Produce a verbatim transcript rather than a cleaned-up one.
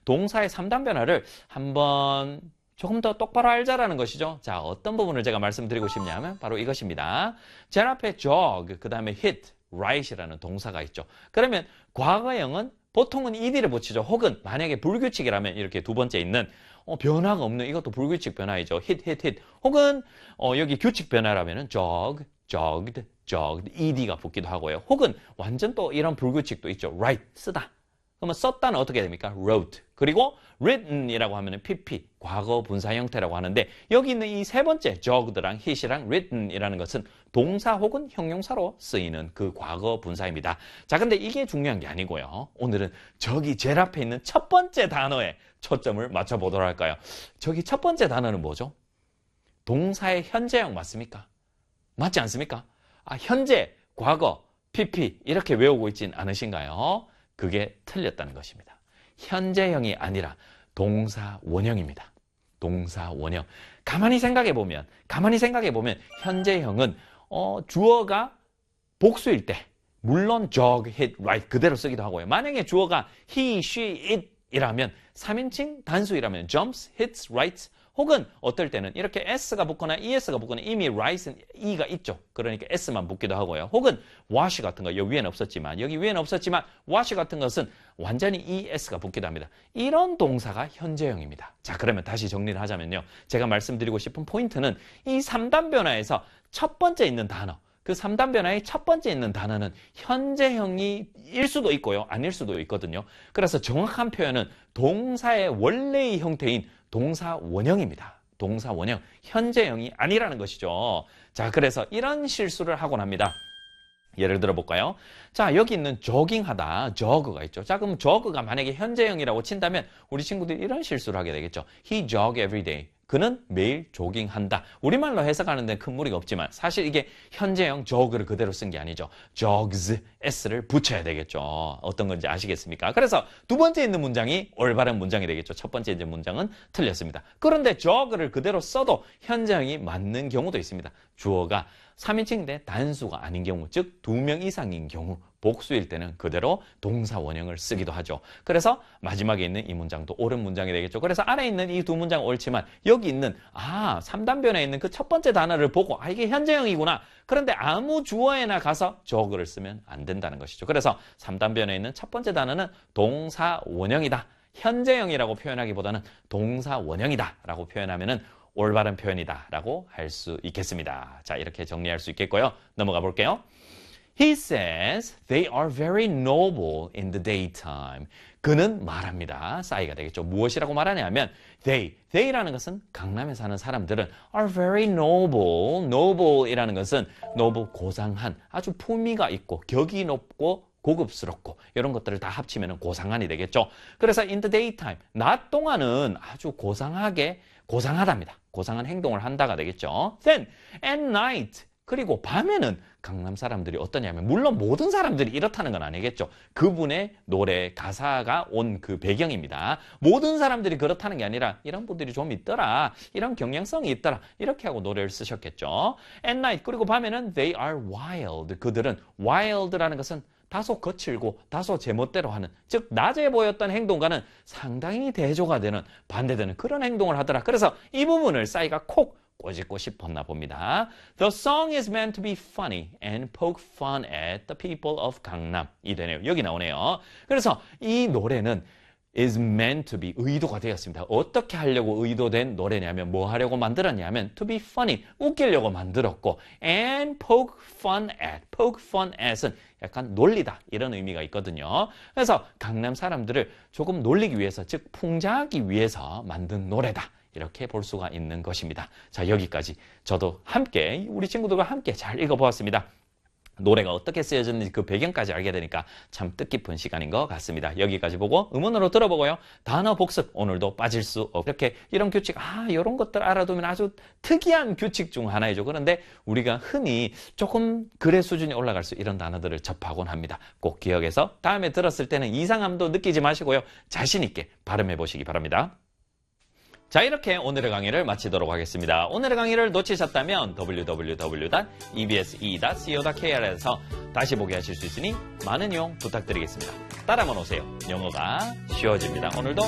동사의 삼 단 변화를 한번 조금 더 똑바로 알자라는 것이죠. 자, 어떤 부분을 제가 말씀드리고 싶냐면 바로 이것입니다. 제일 앞에 jog, 그 다음에 hit, right이라는 동사가 있죠. 그러면 과거형은 보통은 ed를 붙이죠. 혹은 만약에 불규칙이라면 이렇게 두 번째 있는 어, 변화가 없는 이것도 불규칙 변화이죠. hit, hit, hit. 혹은 어, 여기 규칙 변화라면은 jog, jogged, jogged, ed가 붙기도 하고요. 혹은 완전 또 이런 불규칙도 있죠. write, 쓰다. 그러면 썼다는 어떻게 됩니까? wrote. 그리고 written이라고 하면은 pp, 과거 분사 형태라고 하는데 여기 있는 이 세 번째 jogged랑 hit이랑 written이라는 것은 동사 혹은 형용사로 쓰이는 그 과거 분사입니다. 자, 근데 이게 중요한 게 아니고요. 오늘은 저기 제일 앞에 있는 첫 번째 단어에 초점을 맞춰보도록 할까요? 저기 첫 번째 단어는 뭐죠? 동사의 현재형 맞습니까? 맞지 않습니까? 아, 현재, 과거, pp 이렇게 외우고 있진 않으신가요? 그게 틀렸다는 것입니다. 현재형이 아니라 동사 원형입니다. 동사 원형. 가만히 생각해 보면, 가만히 생각해 보면 현재형은 어, 주어가 복수일 때, 물론 jog, hit, write 그대로 쓰기도 하고요. 만약에 주어가 he, she, it 이라면 삼 인칭 단수이라면 jumps, hits, writes 혹은 어떨 때는 이렇게 s가 붙거나 es가 붙거나 이미 write는 e가 있죠. 그러니까 s만 붙기도 하고요. 혹은 wash 같은 거 여기 위에는 없었지만 여기 위에는 없었지만 wash 같은 것은 완전히 es가 붙기도 합니다. 이런 동사가 현재형입니다. 자, 그러면 다시 정리를 하자면요. 제가 말씀드리고 싶은 포인트는 이 삼 단 변화에서 첫 번째 있는 단어, 그 삼 단 변화의 첫 번째 있는 단어는 현재형일 수도 있고요. 아닐 수도 있거든요. 그래서 정확한 표현은 동사의 원래의 형태인 동사 원형입니다. 동사 원형, 현재형이 아니라는 것이죠. 자, 그래서 이런 실수를 하곤 합니다. 예를 들어 볼까요? 자, 여기 있는 조깅하다, jog가 있죠. 자, 그럼 jog가 만약에 현재형이라고 친다면 우리 친구들이 이런 실수를 하게 되겠죠. He jog every day. 그는 매일 조깅한다. 우리말로 해석하는 데는 큰 무리가 없지만 사실 이게 현재형 jog를 그대로 쓴 게 아니죠. jogs, s를 붙여야 되겠죠. 어떤 건지 아시겠습니까? 그래서 두 번째 있는 문장이 올바른 문장이 되겠죠. 첫 번째 있는 문장은 틀렸습니다. 그런데 jog를 그대로 써도 현재형이 맞는 경우도 있습니다. 주어가 삼 인칭인데 단수가 아닌 경우, 즉 두 명 이상인 경우, 복수일 때는 그대로 동사 원형을 쓰기도 하죠. 그래서 마지막에 있는 이 문장도 옳은 문장이 되겠죠. 그래서 아래 있는 이 두 문장 옳지만 여기 있는 아, 삼 단변에 있는 그 첫 번째 단어를 보고 아, 이게 현재형이구나. 그런데 아무 주어에나 가서 jog를 쓰면 안 된다는 것이죠. 그래서 삼 단변에 있는 첫 번째 단어는 동사 원형이다. 현재형이라고 표현하기보다는 동사 원형이다 라고 표현하면은 올바른 표현이다 라고 할 수 있겠습니다. 자, 이렇게 정리할 수 있겠고요. 넘어가 볼게요. He says they are very noble in the daytime. 그는 말합니다. 싸이가 되겠죠. 무엇이라고 말하냐면 they, they라는 것은 강남에 사는 사람들은 are very noble. noble이라는 것은 noble, 고상한, 아주 품위가 있고 격이 높고 고급스럽고 이런 것들을 다 합치면 고상한이 되겠죠. 그래서 in the daytime, 낮 동안은 아주 고상하게 고상하답니다. 고상한 행동을 한다가 되겠죠. Then at night, 그리고 밤에는 강남 사람들이 어떠냐면 물론 모든 사람들이 이렇다는 건 아니겠죠. 그분의 노래 가사가 온 그 배경입니다. 모든 사람들이 그렇다는 게 아니라 이런 분들이 좀 있더라. 이런 경향성이 있더라. 이렇게 하고 노래를 쓰셨겠죠. At night, 그리고 밤에는 they are wild. 그들은 wild라는 것은 다소 거칠고 다소 제멋대로 하는, 즉 낮에 보였던 행동과는 상당히 대조가 되는, 반대되는 그런 행동을 하더라. 그래서 이 부분을 싸이가 콕 꼬집고 싶었나 봅니다. The song is meant to be funny and poke fun at the people of 강남. 이 되네요. 여기 나오네요. 그래서 이 노래는 is meant to be, 의도가 되었습니다. 어떻게 하려고 의도된 노래냐면 뭐 하려고 만들었냐면 to be funny, 웃기려고 만들었고 and poke fun at, poke fun at은 약간 놀리다 이런 의미가 있거든요. 그래서 강남 사람들을 조금 놀리기 위해서, 즉 풍자하기 위해서 만든 노래다. 이렇게 볼 수가 있는 것입니다. 자, 여기까지 저도 함께 우리 친구들과 함께 잘 읽어보았습니다. 노래가 어떻게 쓰여졌는지 그 배경까지 알게 되니까 참 뜻깊은 시간인 것 같습니다. 여기까지 보고 음원으로 들어보고요. 단어 복습 오늘도 빠질 수 없고 이렇게 이런 규칙, 아 이런 것들 알아두면 아주 특이한 규칙 중 하나이죠. 그런데 우리가 흔히 조금 글의 수준이 올라갈 수 이런 단어들을 접하곤 합니다. 꼭 기억해서 다음에 들었을 때는 이상함도 느끼지 마시고요. 자신 있게 발음해 보시기 바랍니다. 자, 이렇게 오늘의 강의를 마치도록 하겠습니다. 오늘의 강의를 놓치셨다면 더블유 더블유 더블유 닷 이 비 에스 이 닷 씨 오 닷 케이 알에서 다시 보게 하실 수 있으니 많은 이용 부탁드리겠습니다. 따라만 오세요. 영어가 쉬워집니다. 오늘도